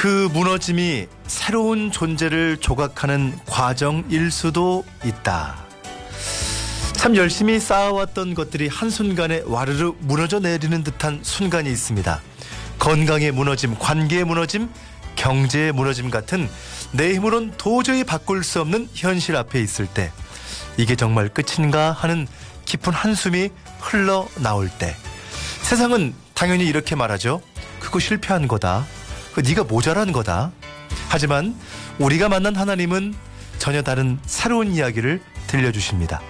그 무너짐이 새로운 존재를 조각하는 과정일 수도 있다. 참 열심히 쌓아왔던 것들이 한순간에 와르르 무너져 내리는 듯한 순간이 있습니다. 건강의 무너짐, 관계의 무너짐, 경제의 무너짐 같은 내 힘으론 도저히 바꿀 수 없는 현실 앞에 있을 때, 이게 정말 끝인가 하는 깊은 한숨이 흘러나올 때, 세상은 당연히 이렇게 말하죠. 그거 실패한 거다. 그 네가 모자란 거다. 하지만 우리가 만난 하나님은 전혀 다른 새로운 이야기를 들려주십니다.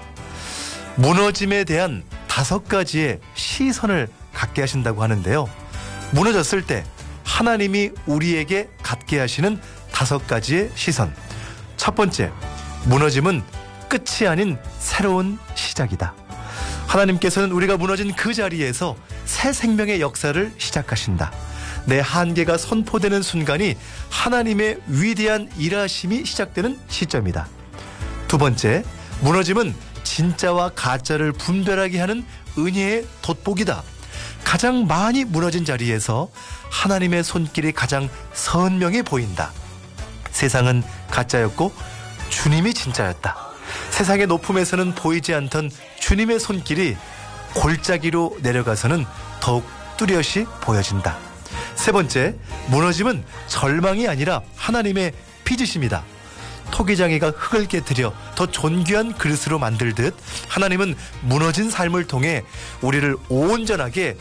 무너짐에 대한 5가지의 시선을 갖게 하신다고 하는데요. 무너졌을 때 하나님이 우리에게 갖게 하시는 5가지의 시선. 첫 번째, 무너짐은 끝이 아닌 새로운 시작이다. 하나님께서는 우리가 무너진 그 자리에서 새 생명의 역사를 시작하신다. 내 한계가 선포되는 순간이 하나님의 위대한 일하심이 시작되는 시점이다. 두 번째, 무너짐은 진짜와 가짜를 분별하게 하는 은혜의 돋보기다. 가장 많이 무너진 자리에서 하나님의 손길이 가장 선명해 보인다. 세상은 가짜였고 주님이 진짜였다. 세상의 높음에서는 보이지 않던 주님의 손길이 골짜기로 내려가서는 더욱 뚜렷이 보여진다. 세 번째, 무너짐은 절망이 아니라 하나님의 빚으심이다. 토기장이가 흙을 깨뜨려 더 존귀한 그릇으로 만들듯 하나님은 무너진 삶을 통해 우리를 온전하게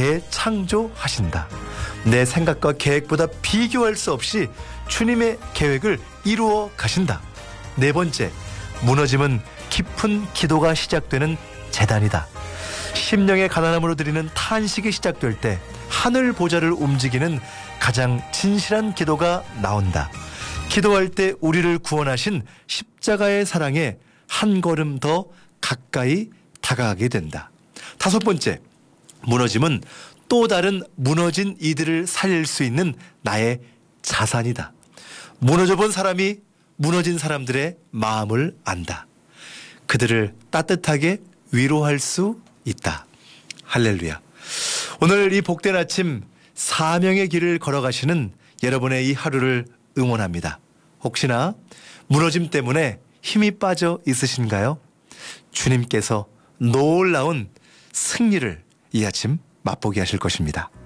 재창조하신다. 내 생각과 계획보다 비교할 수 없이 주님의 계획을 이루어 가신다. 네 번째, 무너짐은 깊은 기도가 시작되는 재단이다. 심령의 가난함으로 드리는 탄식이 시작될 때 하늘 보좌를 움직이는 가장 진실한 기도가 나온다. 기도할 때 우리를 구원하신 십자가의 사랑에 한 걸음 더 가까이 다가가게 된다. 5번째, 무너짐은 또 다른 무너진 이들을 살릴 수 있는 나의 자산이다. 무너져 본 사람이 무너진 사람들의 마음을 안다. 그들을 따뜻하게 위로할 수 있다. 할렐루야. 오늘 이 복된 아침 사명의 길을 걸어가시는 여러분의 이 하루를 응원합니다. 혹시나 무너짐 때문에 힘이 빠져 있으신가요? 주님께서 놀라운 승리를 이 아침 맛보게 하실 것입니다.